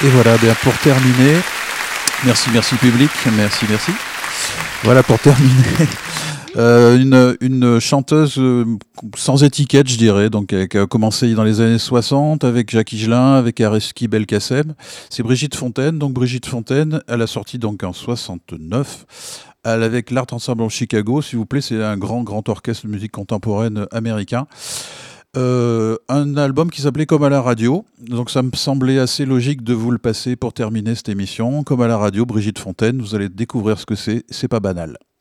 Et voilà, bien pour terminer, merci public, merci. Voilà pour terminer, une chanteuse sans étiquette, je dirais, donc qui a commencé dans les années 60 avec Jacques Higelin, avec Areski Belkacem. C'est Brigitte Fontaine. Donc Brigitte Fontaine, elle a sorti donc en 69. Avec l'Art Ensemble en Chicago, s'il vous plaît, c'est un grand orchestre de musique contemporaine américain. Un album qui s'appelait Comme à la radio. Donc ça me semblait assez logique de vous le passer pour terminer cette émission. Comme à la radio, Brigitte Fontaine, vous allez découvrir ce que c'est pas banal.